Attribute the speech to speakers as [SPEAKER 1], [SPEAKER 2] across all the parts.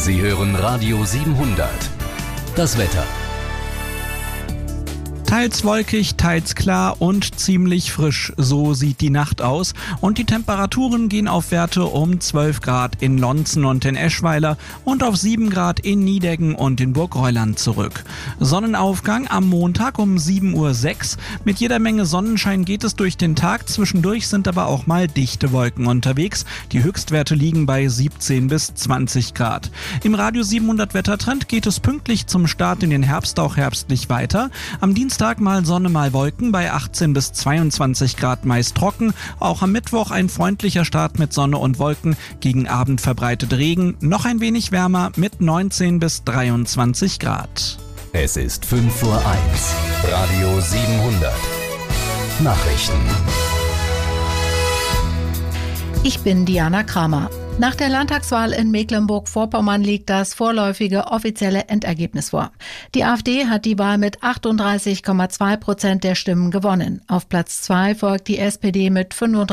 [SPEAKER 1] Sie hören Radio 700. Das Wetter.
[SPEAKER 2] Teils wolkig, teils klar und ziemlich frisch. So sieht die Nacht aus. Und die Temperaturen gehen auf Werte um 12 Grad in Lonzen und in Eschweiler und auf 7 Grad in Niedeggen und in Burgreuland zurück. Sonnenaufgang am Montag um 7:06 Uhr. Mit jeder Menge Sonnenschein geht es durch den Tag. Zwischendurch sind aber auch mal dichte Wolken unterwegs. Die Höchstwerte liegen bei 17 bis 20 Grad. Im Radio 700 Wettertrend geht es pünktlich zum Start in den Herbst auch herbstlich weiter. Am Dienstag mal Sonne, mal Wolken bei 18 bis 22 Grad meist trocken. Auch am Mittwoch ein freundlicher Start mit Sonne und Wolken. Gegen Abend verbreitet Regen. Noch ein wenig wärmer mit 19 bis 23 Grad.
[SPEAKER 1] Es ist 5:01 Uhr. Radio 700. Nachrichten.
[SPEAKER 3] Ich bin Diana Kramer. Nach der Landtagswahl in Mecklenburg-Vorpommern liegt das vorläufige offizielle Endergebnis vor. Die AfD hat die Wahl mit 38,2% der Stimmen gewonnen. Auf Platz 2 folgt die SPD mit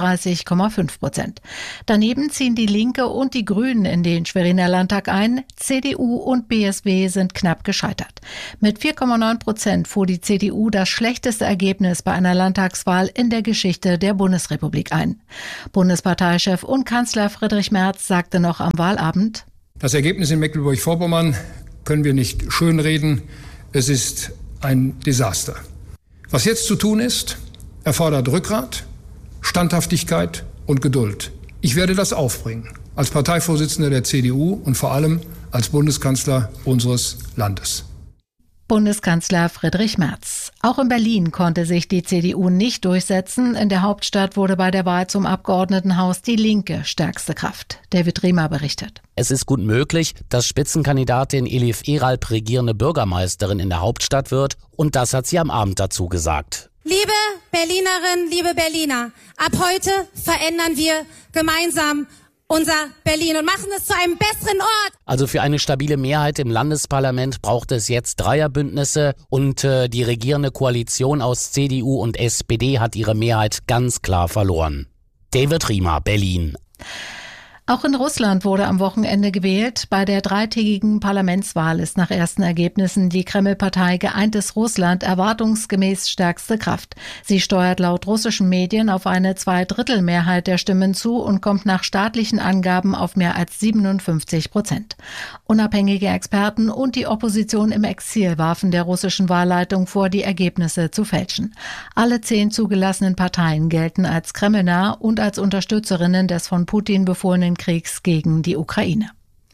[SPEAKER 3] 35,5%. Daneben ziehen die Linke und die Grünen in den Schweriner Landtag ein. CDU und BSW sind knapp gescheitert. Mit 4,9% fuhr die CDU das schlechteste Ergebnis bei einer Landtagswahl in der Geschichte der Bundesrepublik ein. Bundesparteichef und Kanzler Friedrich Merz sagte noch am Wahlabend:
[SPEAKER 4] Das Ergebnis in Mecklenburg-Vorpommern können wir nicht schönreden. Es ist ein Desaster. Was jetzt zu tun ist, erfordert Rückgrat, Standhaftigkeit und Geduld. Ich werde das aufbringen, als Parteivorsitzender der CDU und vor allem als Bundeskanzler unseres Landes.
[SPEAKER 3] Bundeskanzler Friedrich Merz. Auch in Berlin konnte sich die CDU nicht durchsetzen. In der Hauptstadt wurde bei der Wahl zum Abgeordnetenhaus die Linke stärkste Kraft. David Riemer berichtet.
[SPEAKER 5] Es ist gut möglich, dass Spitzenkandidatin Elif Eralp regierende Bürgermeisterin in der Hauptstadt wird. Und das hat sie am Abend dazu gesagt.
[SPEAKER 6] Liebe Berlinerinnen, liebe Berliner, ab heute verändern wir gemeinsam unser Berlin und machen es zu einem besseren Ort.
[SPEAKER 5] Also für eine stabile Mehrheit im Landesparlament braucht es jetzt Dreierbündnisse und die regierende Koalition aus CDU und SPD hat ihre Mehrheit ganz klar verloren. David Riemer, Berlin.
[SPEAKER 3] Auch in Russland wurde am Wochenende gewählt. Bei der dreitägigen Parlamentswahl ist nach ersten Ergebnissen die Kreml-Partei Geeintes Russland erwartungsgemäß stärkste Kraft. Sie steuert laut russischen Medien auf eine Zweidrittelmehrheit der Stimmen zu und kommt nach staatlichen Angaben auf mehr als 57%. Unabhängige Experten und die Opposition im Exil warfen der russischen Wahlleitung vor, die Ergebnisse zu fälschen. Alle 10 zugelassenen Parteien gelten als kremlnah und als Unterstützerinnen des von Putin befohlenen Kriegs gegen die Ukraine.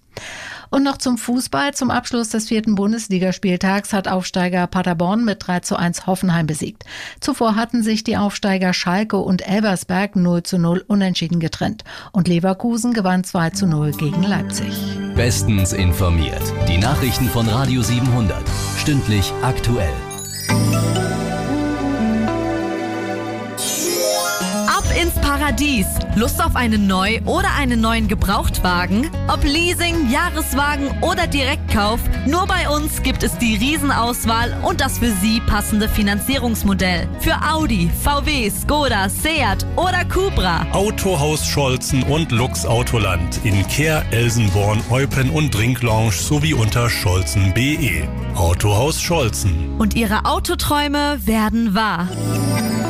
[SPEAKER 3] Und noch zum Fußball. Zum Abschluss des 4. Bundesligaspieltags hat Aufsteiger Paderborn mit 3:1 Hoffenheim besiegt. Zuvor hatten sich die Aufsteiger Schalke und Elversberg 0:0 unentschieden getrennt. Und Leverkusen gewann 2:0 gegen Leipzig.
[SPEAKER 1] Bestens informiert. Die Nachrichten von Radio 700. Stündlich aktuell.
[SPEAKER 7] Ins Paradies. Lust auf einen Neu- oder einen neuen Gebrauchtwagen? Ob Leasing, Jahreswagen oder Direktkauf, nur bei uns gibt es die Riesenauswahl und das für Sie passende Finanzierungsmodell. Für Audi, VW, Skoda, Seat oder Cupra.
[SPEAKER 8] Autohaus Scholzen und Lux Autoland in Kehr, Elsenborn, Eupen und Drinklounge sowie unter scholzen.de. Autohaus Scholzen.
[SPEAKER 7] Und Ihre Autoträume werden wahr.